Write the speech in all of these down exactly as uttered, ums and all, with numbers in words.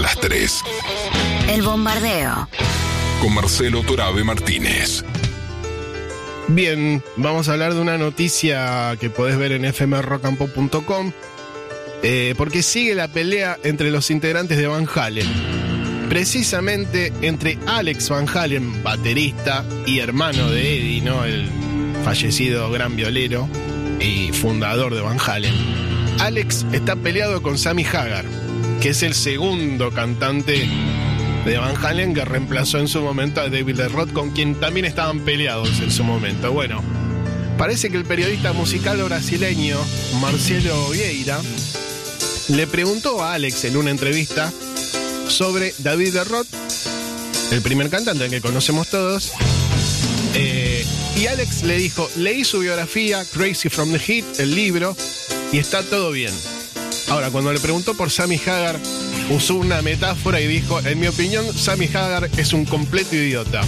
las tres. El Bombardeo. Con Marcelo Torabe Martínez. Bien, vamos a hablar de una noticia que podés ver en f m rock and pop punto com, eh, porque sigue la pelea entre los integrantes de Van Halen. Precisamente entre Alex Van Halen, baterista y hermano de Eddie, ¿no? El fallecido gran violero y fundador de Van Halen. Alex está peleado con Sammy Hagar, que es el segundo cantante de Van Halen que reemplazó en su momento a David Lee Roth, con quien también estaban peleados en su momento. Bueno, parece que el periodista musical brasileño Marcelo Vieira le preguntó a Alex en una entrevista sobre David Lee Roth, el primer cantante que conocemos todos, eh, y Alex le dijo: leí su biografía, Crazy from the Heat, el libro, y está todo bien. Ahora, cuando le preguntó por Sammy Hagar, usó una metáfora y dijo: en mi opinión, Sammy Hagar es un completo idiota.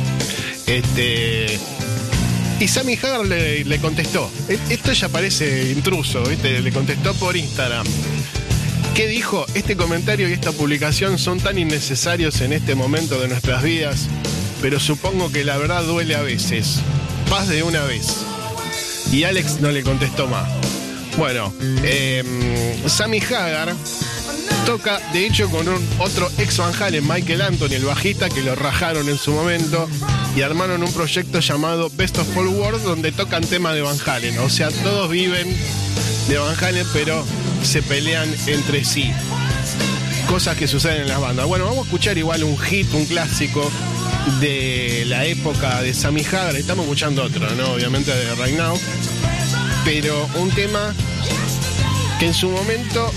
Este... Y Sammy Hagar le, le contestó. Esto ya parece intruso, ¿viste? Le contestó por Instagram. ¿Qué dijo? Este comentario y esta publicación son tan innecesarios en este momento de nuestras vidas, pero supongo que la verdad duele a veces. Paz de una vez. Y Alex no le contestó más. Bueno, eh, Sammy Hagar toca, de hecho, con un otro ex Van Halen, Michael Anthony, el bajista, que lo rajaron en su momento y armaron un proyecto llamado Best of All Worlds, donde tocan temas de Van Halen. O sea, todos viven de Van Halen, pero se pelean entre sí. Cosas que suceden en las bandas. Bueno, vamos a escuchar igual un hit, un clásico de la época de Sammy Hagar. Estamos escuchando otro, ¿no? Obviamente de Right Now. Pero un tema que en su momento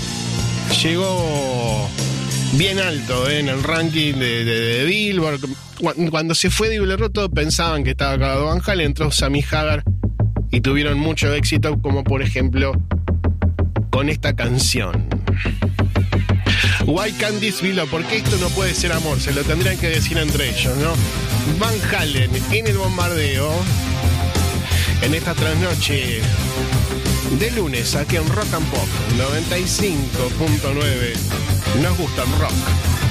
llegó bien alto, ¿eh? En el ranking de, de, de Billboard. Cuando se fue David Lee Roth, todos pensaban que estaba acabado Van Halen, entró Sammy Hagar y tuvieron mucho éxito, como por ejemplo con esta canción. Why can't this be love? ¿Por qué esto no puede ser amor? Se lo tendrían que decir entre ellos, ¿no? Van Halen en el bombardeo, en esta trasnoche de lunes, aquí en Rock and Pop noventa y cinco punto nueve. Nos gusta el rock.